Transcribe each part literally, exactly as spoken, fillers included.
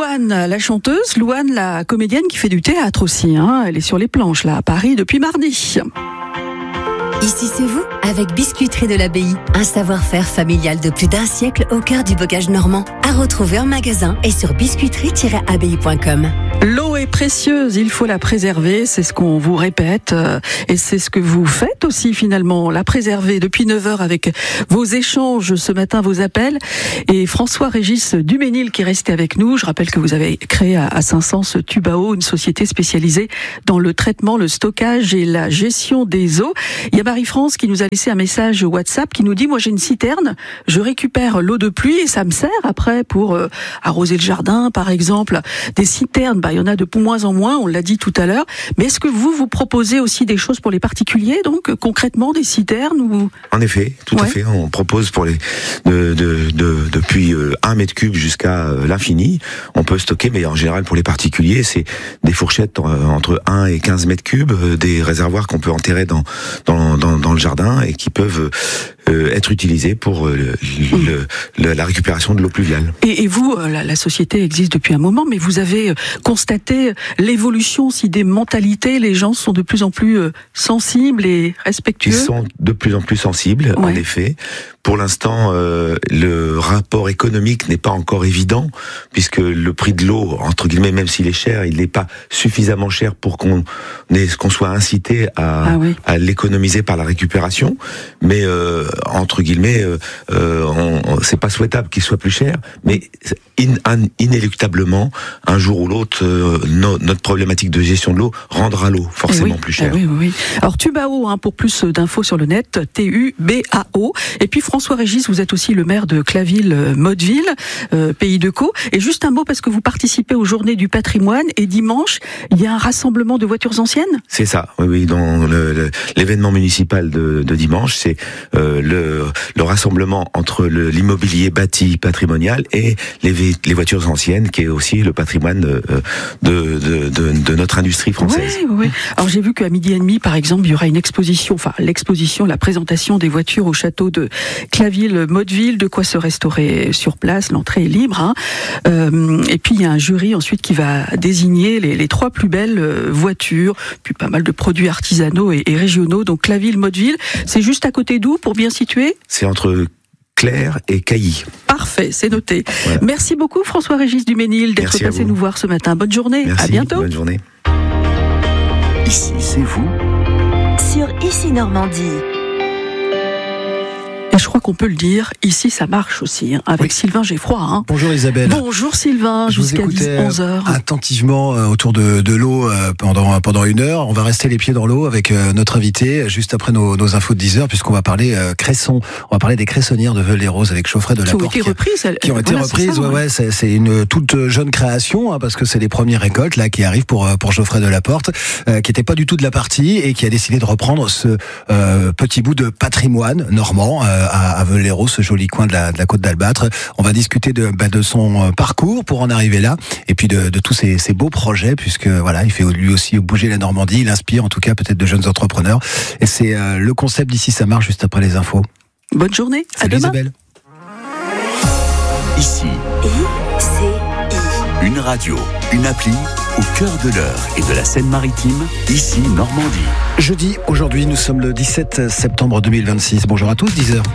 Louane, la chanteuse, Louane, la comédienne qui fait du théâtre aussi. Hein. Elle est sur les planches là à Paris depuis mardi. Ici c'est vous, avec Biscuiterie de l'Abbaye. Un savoir-faire familial de plus d'un siècle au cœur du bocage normand. À retrouver en magasin et sur biscuiterie tiret abbaye point com. L'eau est précieuse, il faut la préserver, c'est ce qu'on vous répète euh, et c'est ce que vous faites aussi finalement, la préserver depuis neuf heures avec vos échanges ce matin, vos appels. Et François-Régis Duménil qui est resté avec nous. Je rappelle que vous avez créé à, à Saint-Saëns Tubao, une société spécialisée dans le traitement, le stockage et la gestion des eaux. Il y a Marie-France qui nous a laissé un message WhatsApp qui nous dit « Moi j'ai une citerne, je récupère l'eau de pluie et ça me sert après pour euh, arroser le jardin par exemple. » Des citernes, bah, il y en a de moins en moins, on l'a dit tout à l'heure. Mais est-ce que vous, vous proposez aussi des choses pour les particuliers, donc concrètement des citernes ou... En effet, tout ouais. à fait. On propose pour les de, de, de, depuis un mètre cube jusqu'à l'infini. On peut stocker, mais en général pour les particuliers, c'est des fourchettes entre un et quinze mètres cubes, des réservoirs qu'on peut enterrer dans, dans, dans, dans le jardin et qui peuvent euh, être utilisés pour le, le, le, la récupération de l'eau pluviale. Et, et vous, la, la société existe depuis un moment, mais vous avez constaté l'évolution aussi des mentalités. Les gens sont de plus en plus sensibles et respectueux. Ils sont de plus en plus sensibles, ouais. en effet. Pour l'instant, euh, le rapport économique n'est pas encore évident, puisque le prix de l'eau, entre guillemets, même s'il est cher, il n'est pas suffisamment cher pour qu'on ait, qu'on soit incité à, ah oui. à l'économiser par la récupération. Mais euh, entre guillemets, euh, on, on, c'est pas souhaitable qu'il soit plus cher, mais in, in, inéluctablement, un jour ou l'autre, euh, no, notre problématique de gestion de l'eau rendra l'eau forcément oui. plus chère. Ah oui, oui, oui. Alors Tubao, hein, pour plus d'infos sur le net, T U B A O. Et puis François-Régis, vous êtes aussi le maire de Claville-Motteville, euh, Pays de Caux. Et juste un mot, parce que vous participez aux Journées du patrimoine, et dimanche, il y a un rassemblement de voitures anciennes ? C'est ça, oui, oui, dans le, le, l'événement municipal de, de dimanche, c'est euh, le, le rassemblement entre le, l'immobilier bâti patrimonial et les, les voitures anciennes, qui est aussi le patrimoine de, de, de, de, de notre industrie française. Oui, oui. Alors j'ai vu qu'à midi et demi, par exemple, il y aura une exposition, enfin l'exposition, la présentation des voitures au château de Claville-Motteville, de quoi se restaurer sur place, l'entrée est libre. Hein. Euh, et puis il y a un jury ensuite qui va désigner les, les trois plus belles voitures, puis pas mal de produits artisanaux et, et régionaux. Donc Claville-Motteville, c'est juste à côté d'où pour bien situer ? C'est entre Claire et Cailly. Parfait, c'est noté. Voilà. Merci beaucoup François-Régis Duménil d'être Merci passé nous voir ce matin. Bonne journée, Merci, à bientôt. Bonne journée. Ici, c'est vous sur Ici Normandie. Et je crois qu'on peut le dire, ici ça marche aussi, hein, avec oui. Sylvain Geffroy. Hein. Bonjour Isabelle. Bonjour Sylvain, je jusqu'à vous écoutais onze heures. Attentivement euh, autour de, de l'eau euh, pendant, pendant une heure. On va rester les pieds dans l'eau avec euh, notre invité, juste après nos, nos infos de dix heures, puisqu'on va parler euh, cresson. On va parler des cressonnières de Veules-les-Roses avec Geoffrey Delaporte. Qui ont été reprises. Elles, qui ont été voilà, reprises, ça, ouais, ouais, c'est, c'est une toute jeune création, hein, parce que c'est les premières récoltes là qui arrivent pour, pour Geoffrey Delaporte, euh, qui n'était pas du tout de la partie et qui a décidé de reprendre ce euh, petit bout de patrimoine normand euh, à, à Veules-les-Roses, ce joli coin de la, de la côte d'Albâtre. On va discuter de, bah, de son parcours pour en arriver là, et puis de, de tous ces, ces beaux projets, puisque voilà, il fait lui aussi bouger la Normandie, il inspire en tout cas peut-être de jeunes entrepreneurs. Et c'est euh, le concept d'Ici ça marche, juste après les infos. Bonne journée, à Salut demain. Isabelle. Ici, I C I. Une radio, une appli au cœur de l'Eure et de la Seine-Maritime, Ici Normandie. Jeudi, aujourd'hui, nous sommes le dix-sept septembre deux mille vingt-six. Bonjour à tous, dix heures.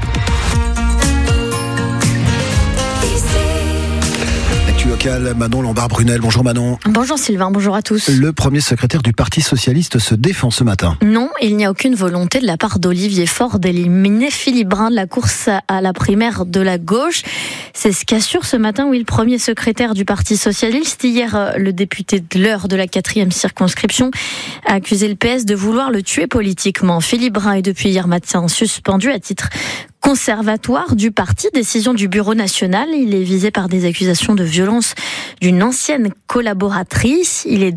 Local, Manon Lombard-Brunel. Bonjour Manon. Bonjour Sylvain, bonjour à tous. Le premier secrétaire du Parti Socialiste se défend ce matin. Non, il n'y a aucune volonté de la part d'Olivier Faure d'éliminer Philippe Brun de la course à la primaire de la gauche. C'est ce qu'assure ce matin, oui, le premier secrétaire du Parti Socialiste. Hier, le député de l'Eure de la quatrième circonscription a accusé le P S de vouloir le tuer politiquement. Philippe Brun est depuis hier matin suspendu à titre conservatoire du parti, décision du bureau national. Il est visé par des accusations de violence d'une ancienne collaboratrice. Il est donc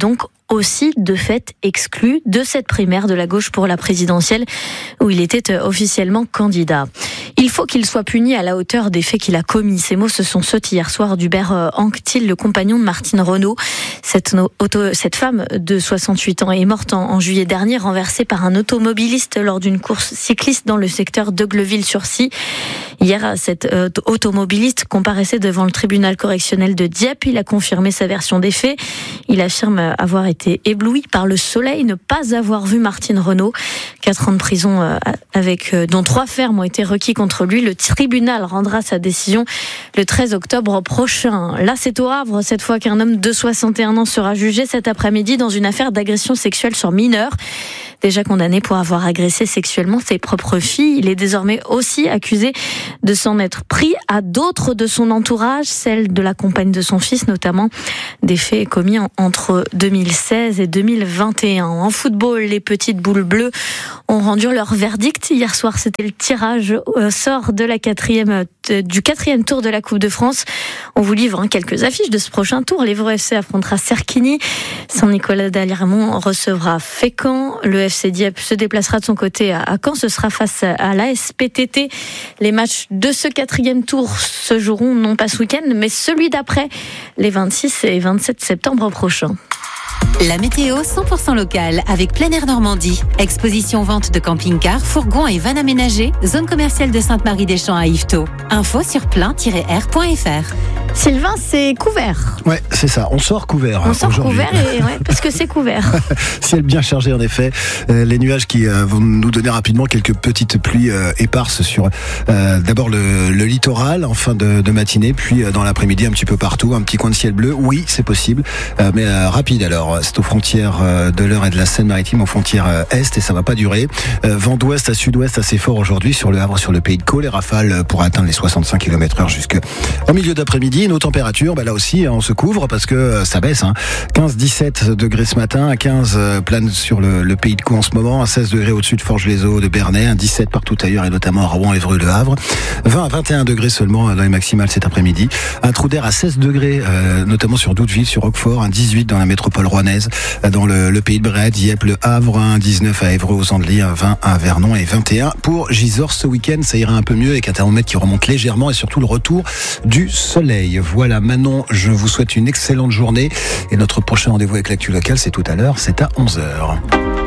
aussi de fait exclu de cette primaire de la gauche pour la présidentielle où il était officiellement candidat. Il faut qu'il soit puni à la hauteur des faits qu'il a commis. Ces mots, ce sont ceux hier soir d'Hubert Anctil, le compagnon de Martine Renaud. Cette, auto, cette femme de soixante-huit ans est morte en, en juillet dernier, renversée par un automobiliste lors d'une course cycliste dans le secteur d'Aigleville-sur-Scie. Hier, cet euh, automobiliste comparaissait devant le tribunal correctionnel de Dieppe. Il a confirmé sa version des faits. Il affirme avoir été ébloui par le soleil, ne pas avoir vu Martine Renaud. Quatre ans de prison euh, avec euh, dont trois fermes ont été requis contre lui. Le tribunal rendra sa décision le treize octobre prochain. Là, c'est au Havre, cette fois qu'un homme de soixante et un ans sera jugé cet après-midi dans une affaire d'agression sexuelle sur mineur. Déjà condamné pour avoir agressé sexuellement ses propres filles, il est désormais aussi accusé de s'en être pris à d'autres de son entourage, celle de la compagne de son fils notamment, des faits commis entre deux mille seize et deux mille vingt et un. En football, les petites boules bleues ont rendu leur verdict. Hier soir, c'était le tirage au sort de la quatrième, du quatrième tour de la Coupe de France. On vous livre hein, quelques affiches de ce prochain tour. L'Évreux F C affrontera Serquigny, Saint-Nicolas d'Aliermont recevra Fécamp, le F C Dieppe se déplacera de son côté à Caen, ce sera face à l'A S P T T. Les matchs de ce quatrième tour se joueront non pas ce week-end, mais celui d'après, les vingt-six et vingt-sept septembre prochains. La météo cent pour cent locale avec Plein Air Normandie. Exposition vente de camping-cars, fourgons et vannes aménagées. Zone commerciale de Sainte-Marie-des-Champs à Yvetot. Info sur plein tiret r point f r. Sylvain, c'est couvert. Ouais, c'est ça. On sort couvert. On sort aujourd'hui. couvert et, ouais, parce que c'est couvert. Ciel bien chargé en effet. Euh, les nuages qui euh, vont nous donner rapidement quelques petites pluies euh, éparses sur euh, d'abord le, le littoral en fin de, de matinée, puis euh, dans l'après-midi un petit peu partout. Un petit coin de ciel bleu. Oui, c'est possible, euh, mais euh, rapide alors. C'est aux frontières euh, de l'Eure et de la Seine-Maritime, aux frontières euh, est, et ça va pas durer. Euh, vent d'ouest à sud-ouest assez fort aujourd'hui sur le Havre, sur le Pays de Caux. Les rafales euh, pourraient atteindre les soixante-cinq kilomètres heure jusqu'au milieu d'après-midi. Nos températures, bah là aussi, on se couvre parce que euh, ça baisse. Hein. quinze à dix-sept degrés ce matin, à quinze euh, plane sur le, le Pays de Caux en ce moment, à seize degrés au-dessus de Forges-les-Eaux, de Bernay, à dix-sept partout ailleurs et notamment à Rouen, Évreux, Le Havre. vingt à vingt et un degrés seulement dans les maximales cet après-midi. Un trou d'air à seize degrés, euh, notamment sur Douteville, sur Roquefort, un dix-huit dans la métropole rouennaise, dans le, le Pays de Bray, Dieppe, Le Havre, un dix-neuf à Évreux, aux Andelys, un vingt à Vernon et vingt et un pour Gisors. Ce week-end, ça ira un peu mieux avec un thermomètre qui remonte légèrement et surtout le retour du soleil. Voilà, Manon, je vous souhaite une excellente journée et notre prochain rendez-vous avec l'actu locale, c'est tout à l'heure, c'est à onze heures.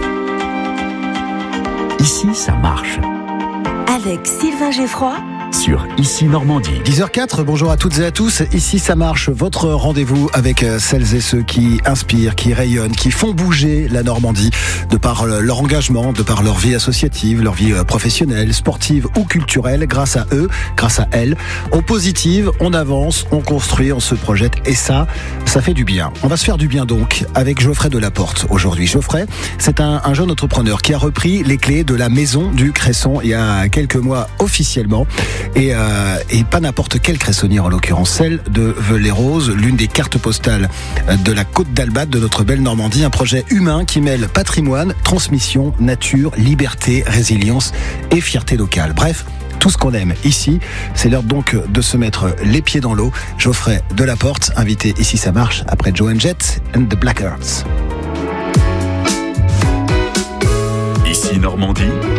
Ici, ça marche. Avec Sylvain Geffroy sur Ici Normandie. dix heures quatre, bonjour à toutes et à tous. Ici ça marche, votre rendez-vous avec celles et ceux qui inspirent, qui rayonnent, qui font bouger la Normandie de par leur engagement, de par leur vie associative, leur vie professionnelle, sportive ou culturelle. Grâce à eux, grâce à elles, on positive, on avance, on construit, on se projette et ça, ça fait du bien. On va se faire du bien donc avec Geoffrey Delaporte aujourd'hui. Geoffrey, c'est un, un jeune entrepreneur qui a repris les clés de la maison du Cresson il y a quelques mois officiellement. Et, euh, et pas n'importe quelle cressonnière, en l'occurrence celle de Velay-Rose, l'une des cartes postales de la côte d'Albade de notre belle Normandie, un projet humain qui mêle patrimoine, transmission, nature, liberté, résilience et fierté locale. Bref, tout ce qu'on aime ici. C'est l'heure donc de se mettre les pieds dans l'eau. Geoffrey Delaporte, invité Ici ça marche après Joan Jett and the Blackhearts. Ici Normandie.